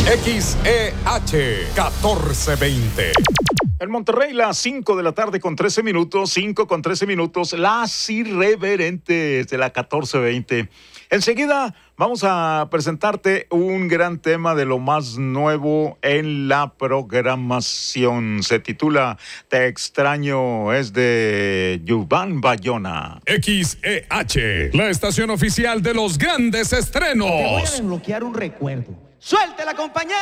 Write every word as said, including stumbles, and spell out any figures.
X E H catorce veinte. En Monterrey, las cinco de la tarde con trece minutos, cinco con trece minutos, las irreverentes de la catorce veinte. Enseguida vamos a presentarte un gran tema de lo más nuevo en la programación. Se titula Te extraño, es de Yuván Bayona. X E H, la estación oficial de los grandes estrenos. Te voy a desbloquear un recuerdo. ¡Suelte la compañera!